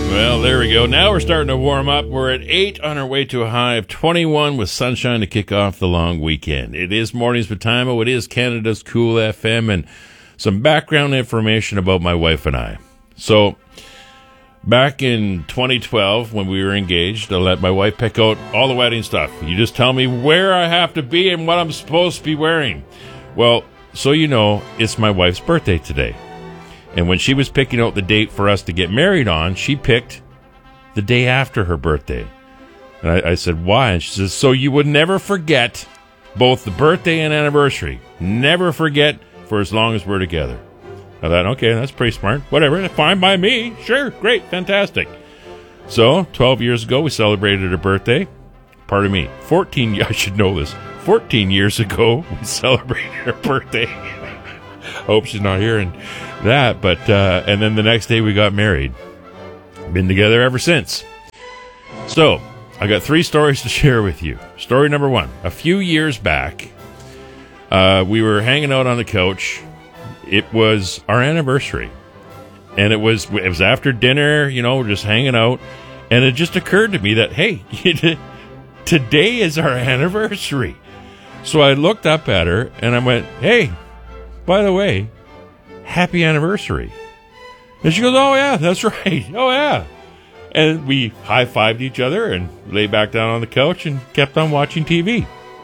Well, there we go. Now we're starting to warm up. We're at 8 on our way to a high of 21 with sunshine to kick off the long weekend. It is Mornings with Timo. It is Canada's Cool FM, and some background information about my wife and I. So, back in 2012, when we were engaged, I let my wife pick out all the wedding stuff. You just tell me where I have to be and what I'm supposed to be wearing. Well, so you know, it's my wife's birthday today. And when she was picking out the date for us to get married on, she picked the day after her birthday. And I said, why? And she says, so you would never forget both the birthday and anniversary. Never forget for as long as we're together. I thought, okay, that's pretty smart. Whatever, fine by me. Sure, great, fantastic. So, 12 years ago, we celebrated her birthday. Pardon me, I should know this. 14 years ago, we celebrated her birthday. Hope she's not hearing that, but and then the next day we got married. Been together ever since. So, I got 3 stories to share with you. Story number 1. A few years back, we were hanging out on the couch. It was our anniversary. And it was after dinner, you know, just hanging out. And it just occurred to me that, hey, today is our anniversary. So I looked up at her and I went, hey, by the way, happy anniversary. And she goes, oh, yeah, that's right. Oh, yeah. And we high-fived each other and lay back down on the couch and kept on watching TV.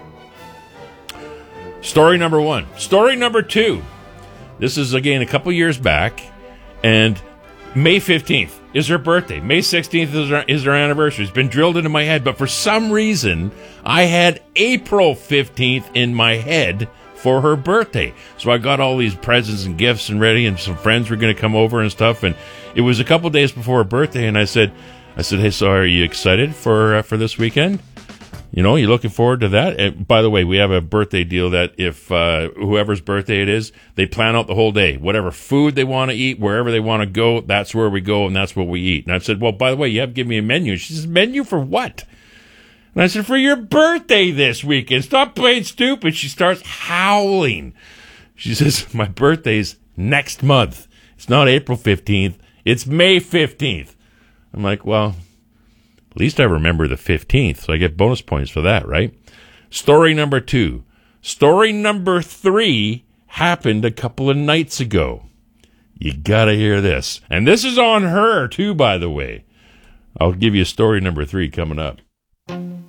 Story number 1. Story number 2. This is, again, a couple years back. And May 15th is her birthday. May 16th is her anniversary. It's been drilled into my head. But for some reason, I had April 15th in my head for her birthday. So I got all these presents and gifts and ready, and some friends were going to come over and stuff. And it was a couple days before her birthday, and I said, hey, so are you excited for this weekend? You know, you looking forward to that? And by the way, we have a birthday deal that if whoever's birthday it is, they plan out the whole day. Whatever food they want to eat, wherever they want to go, that's where we go, and that's what we eat. And I said, well, by the way, you have to give me a menu. She says, menu for what? And I said, for your birthday this weekend. Stop playing stupid. She starts howling. She says, my birthday's next month. It's not April 15th. It's May 15th. I'm like, well, at least I remember the 15th, so I get bonus points for that, right? Story number 2. Story number 3 happened a couple of nights ago. You gotta hear this. And this is on her, too, by the way. I'll give you story number 3 coming up.